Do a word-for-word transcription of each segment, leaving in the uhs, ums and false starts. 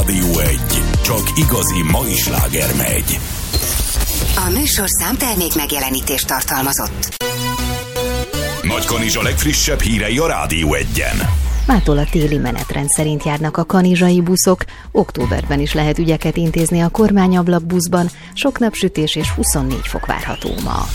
Rádió egy. Csak igazi mai sláger megy. A műsor számtermék megjelenítést tartalmazott. Nagykanizsa legfrissebb hírei a Rádió egyen. Mától a téli menetrend szerint járnak a kanizsai buszok, októberben is lehet ügyeket intézni a kormányablak buszban, sok napsütés és huszonnégy fok várható ma.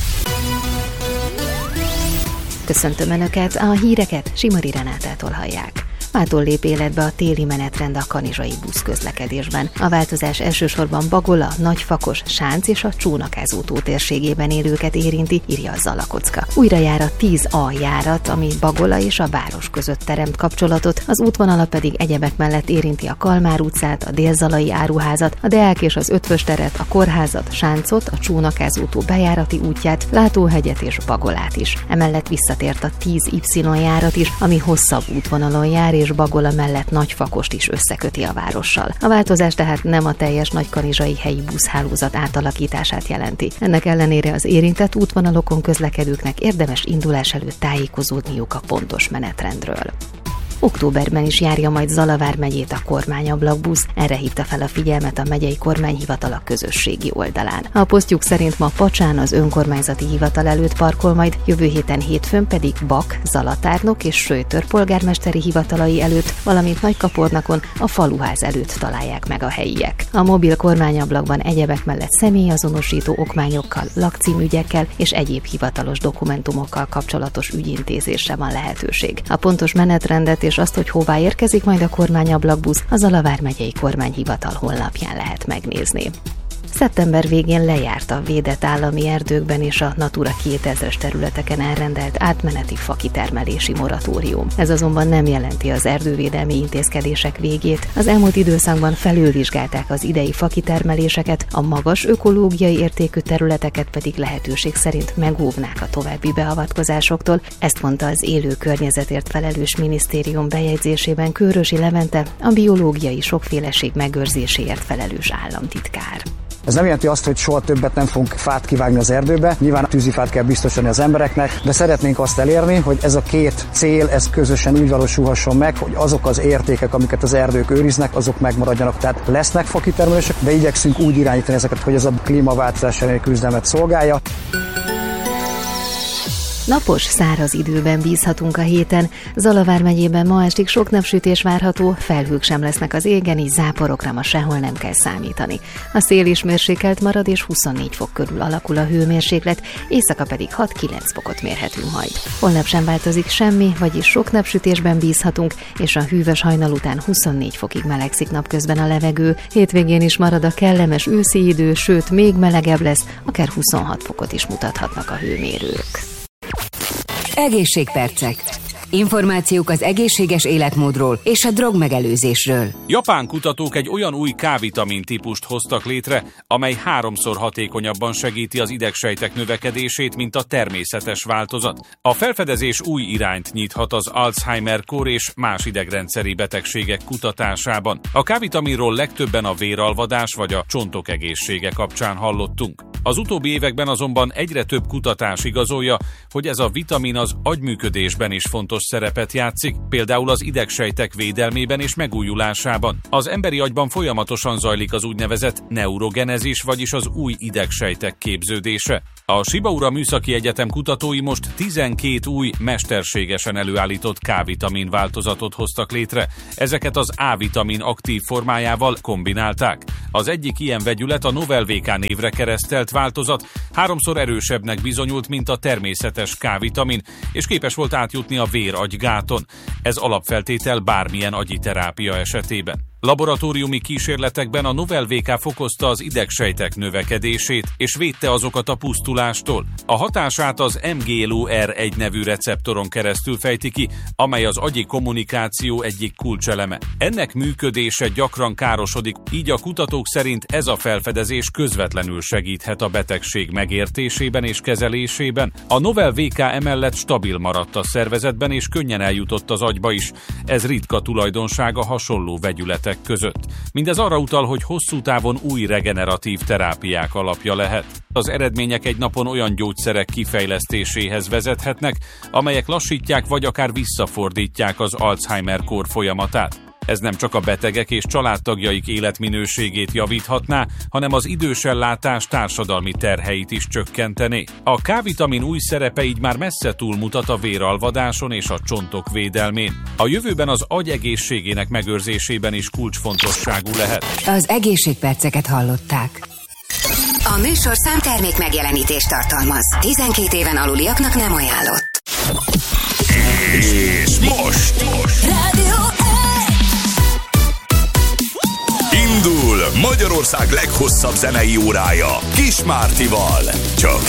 Köszöntöm Önöket, a híreket Simari Renátától hallják. Mától lép életbe a téli menetrend a kanizsai busz közlekedésben. A változás elsősorban Bagola, Nagyfakos, Sánc és a Csónakázó tó térségében élőket érinti, írja a Zalakocka. Újra jár a tíz A járat, ami Bagola és a város között teremt kapcsolatot, az útvonala pedig egyebek mellett érinti a Kalmár utcát, a Dél-Zalai áruházat, a Deák és az Ötvös teret, a Kórházat, Sáncot, a Csónakázó tó bejárati útját, Látóhegyet és Bagolát is. Emellett visszatért a tíz Y járat is, ami hosszabb útvonalon jár, és Bagola mellett Nagyfakost is összeköti a várossal. A változás tehát nem a teljes nagykanizsai helyi buszhálózat átalakítását jelenti. Ennek ellenére az érintett útvonalokon közlekedőknek érdemes indulás előtt tájékozódniuk a pontos menetrendről. Októberben is járja majd Zala vármegyét a kormányablakbusz, erre hívta fel a figyelmet a megyei kormányhivatal a közösségi oldalán. A posztjuk szerint ma Pacsán az önkormányzati hivatal előtt parkol majd, jövő héten hétfőn pedig Bak, Zalatárnok és Söjtör polgármesteri hivatalai előtt, valamint Nagykapornakon a faluház előtt találják meg a helyiek. A mobil kormányablakban egyebek mellett személyazonosító okmányokkal, lakcímügyekkel és egyéb hivatalos dokumentumokkal kapcsolatos ügyintézésre van lehetőség. A pontos menetrendet és azt, hogy hová érkezik majd a kormányablakbusz, az Zala vármegyei kormányhivatal honlapján lehet megnézni. Szeptember végén lejárt a védett állami erdőkben és a Natura kétezres területeken elrendelt átmeneti fakitermelési moratórium. Ez azonban nem jelenti az erdővédelmi intézkedések végét. Az elmúlt időszakban felülvizsgálták az idei fakitermeléseket, a magas ökológiai értékű területeket pedig lehetőség szerint megóvnák a további beavatkozásoktól. Ezt mondta az élő környezetért felelős minisztérium bejegyzésében Kőrösi Levente, a biológiai sokféleség megőrzéséért felelős államtitkár. Ez nem jelenti azt, hogy soha többet nem fogunk fát kivágni az erdőbe, nyilván tűzifát kell biztosítani az embereknek, de szeretnénk azt elérni, hogy ez a két cél, ez közösen úgy valósulhasson meg, hogy azok az értékek, amiket az erdők őriznek, azok megmaradjanak. Tehát lesznek fakitermelések, de igyekszünk úgy irányítani ezeket, hogy ez a klímaváltozás elleni küzdelmet szolgálja. Napos, száraz időben bízhatunk a héten. Zala vármegyében ma estig sok napsütés várható, felhők sem lesznek az égen, így záporokra ma sehol nem kell számítani. A szél is mérsékelt marad, és huszonnégy fok körül alakul a hőmérséklet, éjszaka pedig hat-kilenc fokot mérhetünk majd. Holnap sem változik semmi, vagyis sok napsütésben bízhatunk, és a hűvös hajnal után huszonnégy fokig melegszik napközben a levegő. Hétvégén is marad a kellemes őszi idő, sőt még melegebb lesz, akár huszonhat fokot is mutathatnak a hőmérők. Egészségpercek. Információk az egészséges életmódról és a drogmegelőzésről. Japán kutatók egy olyan új K-vitamin típust hoztak létre, amely háromszor hatékonyabban segíti az idegsejtek növekedését, mint a természetes változat. A felfedezés új irányt nyithat az Alzheimer-kór és más idegrendszeri betegségek kutatásában. A K-vitaminról legtöbben a véralvadás vagy a csontok egészsége kapcsán hallottunk. Az utóbbi években azonban egyre több kutatás igazolja, hogy ez a vitamin az agyműködésben is fontos szerepet játszik, például az idegsejtek védelmében és megújulásában. Az emberi agyban folyamatosan zajlik az úgynevezett neurogenezis, vagyis az új idegsejtek képződése. A Shibaura Műszaki Egyetem kutatói most tizenkét új, mesterségesen előállított K-vitamin változatot hoztak létre. Ezeket az A-vitamin aktív formájával kombinálták. Az egyik ilyen vegyület, a Novel vé ká névre keresztelt változat háromszor erősebbnek bizonyult, mint a természetes K-vitamin, és képes volt átjutni a vér-agygáton. Ez alapfeltétel bármilyen agyi terápia esetében. Laboratóriumi kísérletekben a Novel vé ká fokozta az idegsejtek növekedését, és védte azokat a pusztulástól. A hatását az em gé el o er egy nevű receptoron keresztül fejti ki, amely az agyi kommunikáció egyik kulcseleme. Ennek működése gyakran károsodik, így a kutatók szerint ez a felfedezés közvetlenül segíthet a betegség megértésében és kezelésében. A Novel vé ká emellett stabil maradt a szervezetben, és könnyen eljutott az agyba is. Ez ritka tulajdonsága hasonló vegyületek között. Mindez arra utal, hogy hosszú távon új regeneratív terápiák alapja lehet. Az eredmények egy napon olyan gyógyszerek kifejlesztéséhez vezethetnek, amelyek lassítják vagy akár visszafordítják az Alzheimer-kór folyamatát. Ez nem csak a betegek és családtagjaik életminőségét javíthatná, hanem az idősellátás társadalmi terheit is csökkentené. A K-vitamin új szerepe így már messze túlmutat a véralvadáson és a csontok védelmén. A jövőben az agy egészségének megőrzésében is kulcsfontosságú lehet. Az egészségperceket hallották. A műsor számtermék megjelenítést tartalmaz. tizenkét éven aluliaknak nem ajánlott. És most, most. Rádió Indul Magyarország leghosszabb zenei órája Kis Mártival. Csak